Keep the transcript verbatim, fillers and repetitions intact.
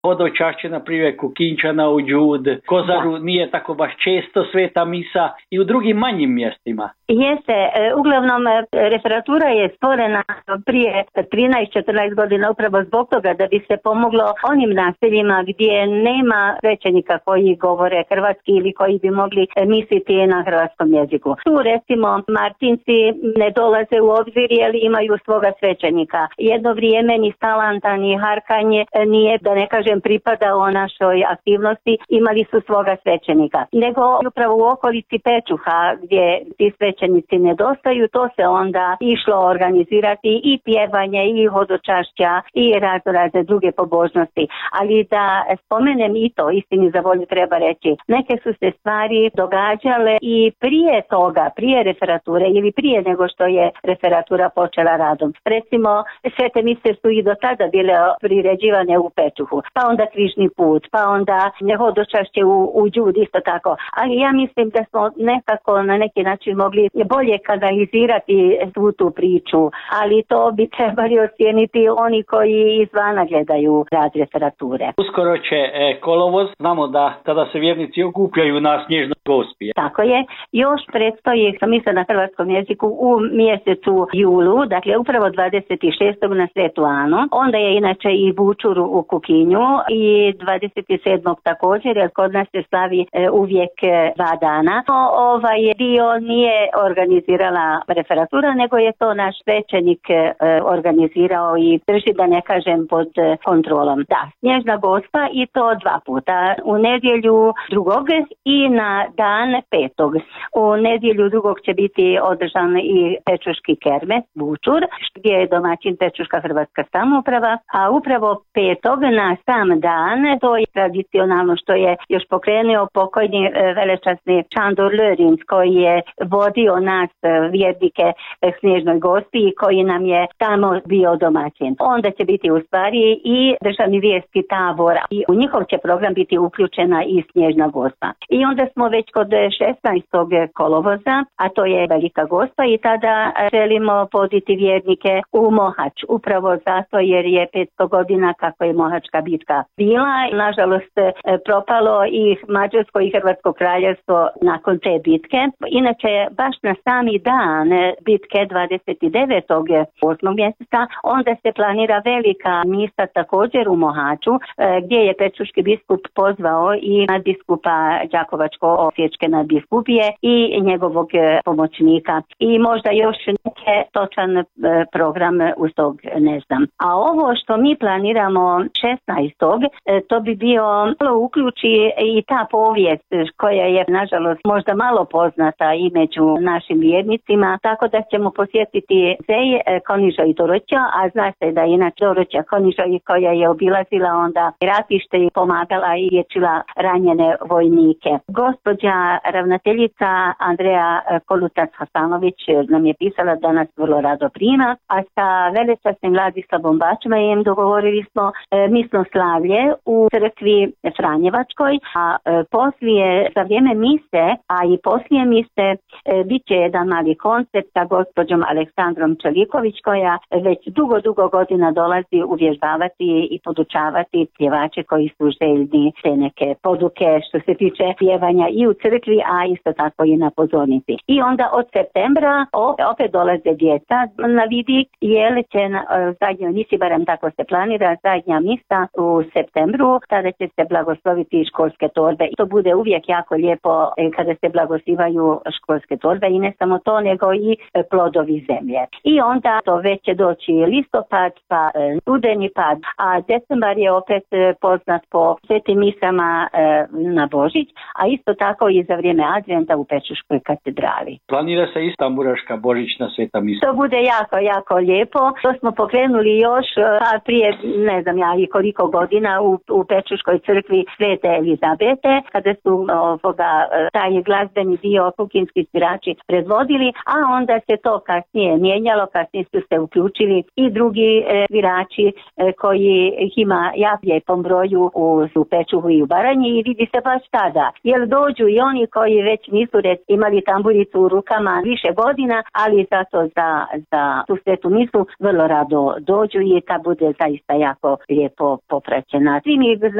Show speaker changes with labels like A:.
A: hodočašće, na primjer Kukinčana u Đud, Kozaru nije tako baš često sveta misa i u drugim manjim mjestima.
B: Jeste, uglavnom referatura je stvorena prije trinaest četrnaest godina upravo zbog toga da bi se pomoglo onim naseljima gdje nema svećenika koji govore hrvatski ili koji bi mogli misliti na hrvatskom jeziku. Tu recimo Martinci ne dolaze u obzir jer imaju svoga svećenika. Jedno vrijeme ni Stalanta ni Harkanje nije, da ne kažem, pripadao našoj aktivnosti, imali su svoga svećenika. Nego upravo u okolici Pečuha gdje ti svećenici nedostaju, to se onda išlo organizirati i pjevanje i hodočašća i razno razne druge pobožnosti. Ali da spomenem i to, istini za volju treba reći, neke su se stvari događale i prije toga, prije referature ili prije nego što je referatura počela radom. Recimo, svete mise su i do tada bile priređivane u Pečuhu, pa onda križni put, pa onda hodočašće u, u Đud isto tako. Ali ja mislim da smo nekako na neki način mogli bolje kanalizirati svu tu priču, ali to bi trebali ocijeniti oni koji izvana gledaju rad referature.
A: Uskoro će e, kolovoz, znamo da tada se vjernici okupljaju na Snježnoj Gospi.
B: Tako je, još predstoji misa na hrvatskom jeziku u mjesecu julu, dakle upravo dvadeset šestog na Svetu Anu, onda je inače i Bučur u Kukinju i dvadeset sedmog također, jer kod nas se slavi e, uvijek e, dva dana. O, ovaj dio nije organizirala referatura, nego je to naš svećenik e, organizirao i drži, da ne kažem, pod e, kontrolom. Da, Snježna Gospa i to dva puta, u nedjelju drugog i na dan petog. U nedjelju drugog će biti održan i Pečuški kermes, Bučur, gdje je domaćin Pečuška hrvatska samouprava, a upravo petog na sam dan, to je tradicionalno što je još pokrenuo pokojni e, velečasni Šandor Lörins, koji je vodio nas e, vjernike e, Snježnoj Gospi i koji nam je tamo bio domaćin. Onda će biti u stvari i državni vjerski tabor i u njihov će program biti uključena i Snježna Gospa. I onda smo već kod šesnaestog kolovoza, a to je Velika Gospa, i tada želimo voditi vjernike u Mohač, upravo zato jer je petsto godina kako je Mohačka bitka bila. Nažalost propalo i Mađarsko i Hrvatsko kraljevstvo nakon te bitke. Inače, baš na sami dan bitke dvadeset devetog osmog mjeseca, onda se planira velika misa također u Mohaču, gdje je pečuški biskup pozvao i nadbiskupa Đakovačko-osječke nadbiskupije i njegovog pomoćnika. I možda još neke točan program uz tog ne znam. A ovo što mi planiramo šesnaestog to bi bio malo uključi i ta povijest koja je nažalost možda malo poznata i među našim vjernicima, tako da ćemo posjetiti Zej, Konižo i Doroća, a zna se da je inače Doroća Konižo koja je obilazila onda ratište i pomagala i liječila ranjene vojnike. Gospođa ravnateljica Andreja Kolutac-Hasanović nam je pisala da nas vrlo rado prima, a sa velečasnim Vladislavom Bačmajem dogovorili smo e, misno slavlje u crkvi Franjevačkoj, a e, poslije, za vrijeme mise, a i poslije mise, e, bit će jedan mali koncert sa gospođom Aleksandrom Čeliković, koja već dugo, dugo godina dolazi uvježbavati i podučavati pjevače koji su željni te neke poduke što se tiče pjevanja i u crkvi, a isto tako i na pozornici. I onda od septembra opet dolaze djeca na vidik, jer će na zadnjoj misi, barem tako se planira, zadnja misa u septembru, tada će se blagosloviti školske torbe. I to bude uvijek jako lijepo kada se blagoslivaju školske torbe, i ne samo to, nego i plodovi zemlje. I onda to već će doći listopad, pa studeni pad, a decembar je opet poznat po svetim misama na Božić, a isto tako i za vrijeme Adventa u Pečuškoj katedrali.
A: Planira se i Stamburaška božićna sveta misa.
B: To bude jako, jako lijepo. To smo pokrenuli još pa prije, ne znam ja, i koliko godina u, u Pečuškoj crkvi Svete Elizabete, kada su ovoga, taj glazbeni dio kukinski svirači predvodili, a onda se to kasnije mijenjalo, kasnije su se uključili i drugi e, svirači e, koji ih ima jako lijepom broju u, u Pečuhu i u Baranji, i vidi se baš tada, jer dođu i oni koji već nisu rec, imali tamburicu u rukama više godina, ali zato za, za tu svetu misu vrlo rado dođu i ta bude zaista jako lijepo popraćena. Svi mi